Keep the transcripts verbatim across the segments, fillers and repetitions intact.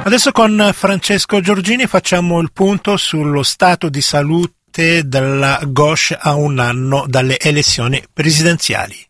Adesso con Francesco Giorgini facciamo il punto sullo stato di salute della gauche a un anno dalle elezioni presidenziali.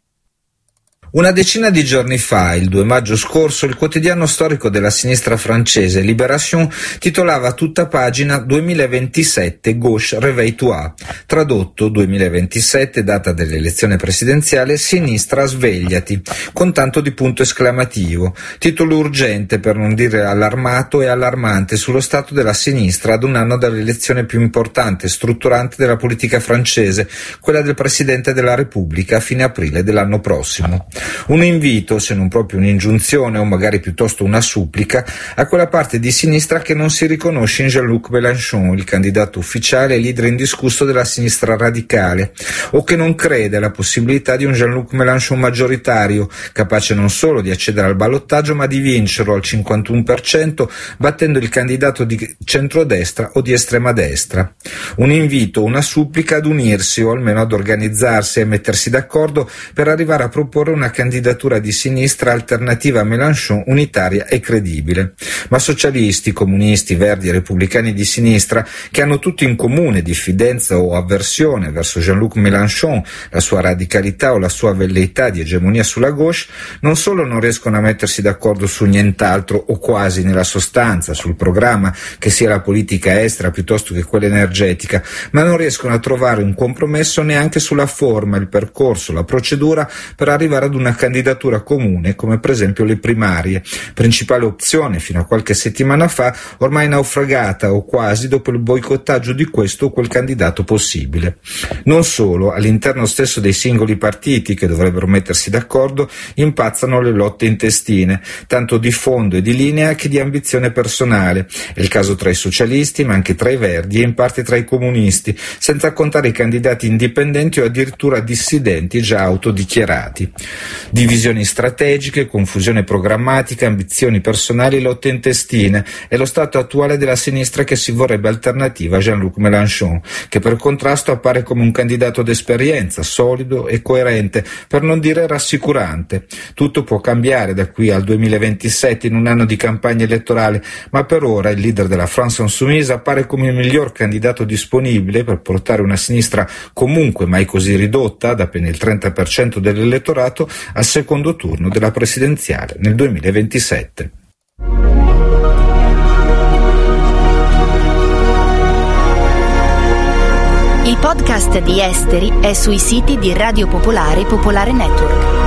Una decina di giorni fa, il due maggio scorso, il quotidiano storico della sinistra francese Libération titolava a tutta pagina duemilaventisette Gauche réveille-toi, tradotto duemilaventisette, data dell'elezione presidenziale, sinistra svegliati, con tanto di punto esclamativo, titolo urgente per non dire allarmato e allarmante sullo stato della sinistra ad un anno dall'elezione più importante e strutturante della politica francese, quella del Presidente della Repubblica a fine aprile dell'anno prossimo. Un invito, se non proprio un'ingiunzione o magari piuttosto una supplica, a quella parte di sinistra che non si riconosce in Jean-Luc Mélenchon, il candidato ufficiale e leader indiscusso della sinistra radicale, o che non crede alla possibilità di un Jean-Luc Mélenchon maggioritario, capace non solo di accedere al ballottaggio ma di vincerlo al cinquantuno per cento battendo il candidato di centrodestra o di estrema destra. Un invito, una supplica ad unirsi o almeno ad organizzarsi e mettersi d'accordo per arrivare a proporre una candidatura di sinistra alternativa a Mélenchon, unitaria e credibile. Ma socialisti, comunisti, verdi e repubblicani di sinistra, che hanno tutti in comune diffidenza o avversione verso Jean-Luc Mélenchon, la sua radicalità o la sua velleità di egemonia sulla gauche, non solo non riescono a mettersi d'accordo su nient'altro o quasi nella sostanza, sul programma, che sia la politica estera piuttosto che quella energetica, ma non riescono a trovare un compromesso neanche sulla forma, il percorso, la procedura per arrivare ad una candidatura comune, come per esempio le primarie, principale opzione fino a qualche settimana fa, ormai naufragata o quasi dopo il boicottaggio di questo o quel candidato possibile. Non solo, all'interno stesso dei singoli partiti che dovrebbero mettersi d'accordo impazzano le lotte intestine, tanto di fondo e di linea che di ambizione personale. È il caso tra i socialisti, ma anche tra i verdi e in parte tra i comunisti, senza contare i candidati indipendenti o addirittura dissidenti già autodichiarati. Divisioni strategiche, confusione programmatica, ambizioni personali, lotte intestine è lo stato attuale della sinistra che si vorrebbe alternativa a Jean-Luc Mélenchon, che per contrasto appare come un candidato d'esperienza, solido e coerente, per non dire rassicurante. Tutto può cambiare da qui al duemilaventisette in un anno di campagna elettorale, ma per ora il leader della France Insoumise appare come il miglior candidato disponibile per portare una sinistra comunque mai così ridotta, da appena il trenta per cento dell'elettorato, al secondo turno della presidenziale nel duemilaventisette. Il podcast di Esteri è sui siti di Radio Popolare e Popolare Network.